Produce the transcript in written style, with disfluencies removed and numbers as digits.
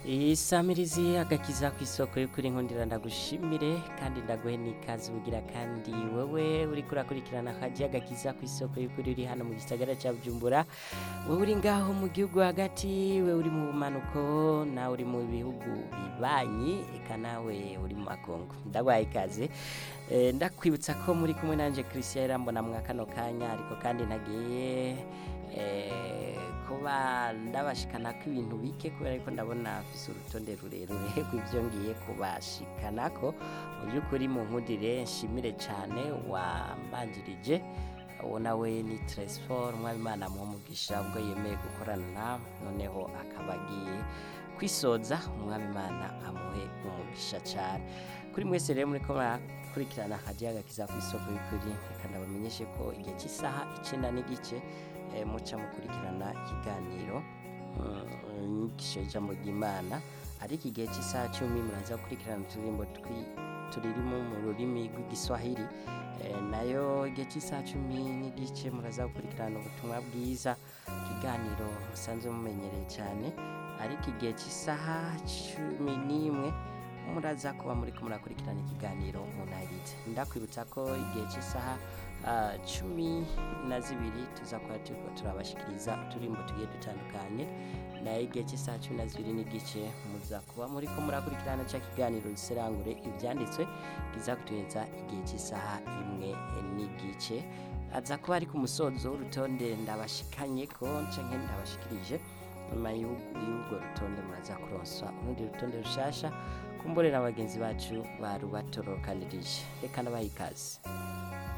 Isamirizi agakiza kw'isoko y'ukuri nkundira ndagushimire kandi ndaguhe n'ikaze ubugira kandi wewe uriko urakurikirana akaji agakiza kw'isoko y'ukuri uri hano mu gisagara ca Bujumbura, wewe uri ngaho mu gihugu hagati, wewe uri mu bumanuko, nawe uri mu bihugu bibanyi, eka nawe uri mu makungu, ndaguhaye ikaze. Ndakwibutsa ko muri kumwe nanje Christian Irambona mwa kano kanya, ariko kandi nagiye kuba ndabashikanako ibintu bike kubera yuko ndabona afise urutonde rurerure rw'ivyo ngiye kubashikanako. Mu by'ukuri mu nkundire nshimire cane wambanjirije, uwo nawe ni Tresfor Umwabimana mugisha ubwo yemeye gukorana noneho akaba agiye kwisoza. Umwabimana amuhe umugisha cane. Kuri mwese rero muriko murakurikirana akaji agakiza kw'isoko y'ukuri, reka ndabamenyeshe ko igihe cy'isaha 9:30 muca mukurikirana ikiganiro inyigisho y'ijambo ry'Imana, ariko igihe cy'isaha 10 muraza gukurikirana uturirimbo turirimo mu rurimi rw'igiswahili, nayo igihe cy'isaha 10:30 muraza gukurikirana ubutumwa bwiza, ikiganiro musanzwe mumenyereye cyane, ariko igihe cy'isaha 11 muraza kuba muriko murakurikirana ikiganiro Munayirize. Ndakwibutsa ko igihe cy'isaha 12 tuzakora turiko turabashikiriza uturimbo tugiye dutandukanye, nayo igihe cy'isaha 12:30 muza kuba muriko murakurikirana ca kiganiro Serangure ivyanditswe kiza kutuheza igihe cy'isaha 1:30. Aza kuba ari ku musozo w'urutonde ndabashikanyeko canke ndabashikirije, nyuma y'urwo rutonde muraza kuronswa urundi rutonde rushasha kumborera abagenzi bacu barubatorokanirije. Reka ndabaha ikaze.